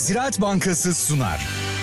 Ziraat Bankası sunar.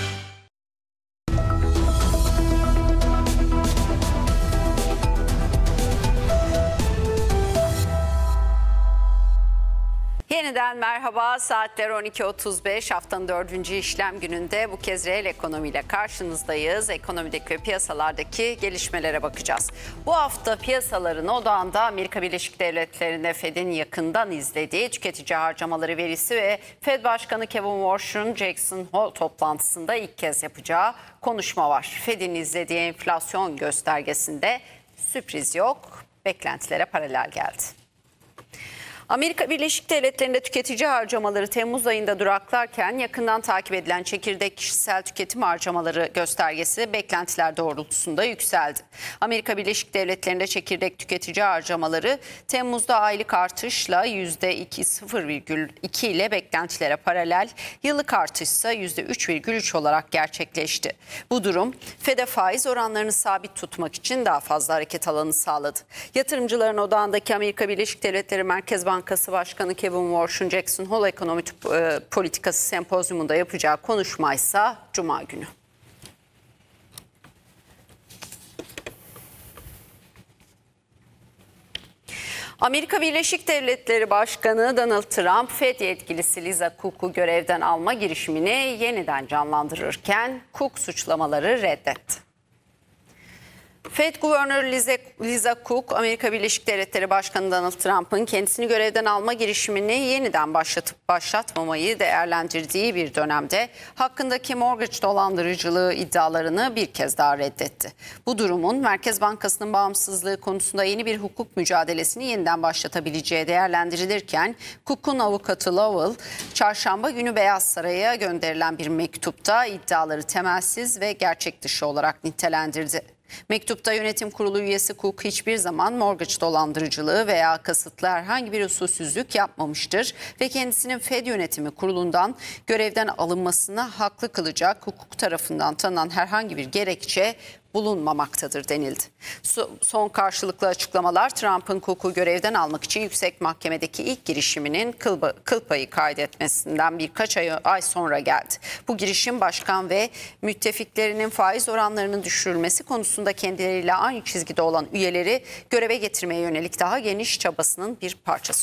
Yeniden merhaba. Saatler 12.35. Haftanın 4. işlem gününde bu kez reel ekonomiyle karşınızdayız. Ekonomideki ve piyasalardaki gelişmelere bakacağız. Bu hafta piyasaların odağında Amerika Birleşik Devletleri'nde Fed'in yakından izlediği tüketici harcamaları verisi ve Fed Başkanı Kevin Warsh'un Jackson Hole toplantısında ilk kez yapacağı konuşma var. Fed'in izlediği enflasyon göstergesinde sürpriz yok, beklentilere paralel geldi. Amerika Birleşik Devletleri'nde tüketici harcamaları Temmuz ayında duraklarken yakından takip edilen çekirdek kişisel tüketim harcamaları göstergesi beklentiler doğrultusunda yükseldi. Amerika Birleşik Devletleri'nde çekirdek tüketici harcamaları Temmuz'da aylık artışla %0,2 ile beklentilere paralel, yıllık artış ise %3,3 olarak gerçekleşti. Bu durum Fed'e faiz oranlarını sabit tutmak için daha fazla hareket alanı sağladı. Yatırımcıların odağındaki Amerika Birleşik Devletleri Merkez Bankası Başkanı Kevin Warsh'un Jackson Hole Ekonomi Politikası Sempozyumunda yapacağı konuşmaysa Cuma günü. Amerika Birleşik Devletleri Başkanı Donald Trump, Fed yetkilisi Lisa Cook'u görevden alma girişimini yeniden canlandırırken Cook suçlamaları reddetti. Fed Guvernörü Lisa Cook, Amerika Birleşik Devletleri Başkanı Donald Trump'ın kendisini görevden alma girişimini yeniden başlatmamayı değerlendirdiği bir dönemde hakkındaki mortgage dolandırıcılığı iddialarını bir kez daha reddetti. Bu durumun Merkez Bankası'nın bağımsızlığı konusunda yeni bir hukuk mücadelesini yeniden başlatabileceği değerlendirilirken, Cook'un avukatı Lowell, çarşamba günü Beyaz Saray'a gönderilen bir mektupta iddiaları temelsiz ve gerçek dışı olarak nitelendirdi. Mektupta yönetim kurulu üyesi Cook hiçbir zaman mortgage dolandırıcılığı veya kasıtlı herhangi bir usulsüzlük yapmamıştır ve kendisinin Fed yönetimi kurulundan görevden alınmasına haklı kılacak hukuk tarafından tanınan herhangi bir gerekçe bulunmamaktadır denildi. Son karşılıklı açıklamalar Trump'ın Cook'u görevden almak için yüksek mahkemedeki ilk girişiminin kıl payı kaydetmesinden birkaç ay sonra geldi. Bu girişim başkan ve müttefiklerinin faiz oranlarının düşürülmesi konusunda kendileriyle aynı çizgide olan üyeleri göreve getirmeye yönelik daha geniş çabasının bir parçası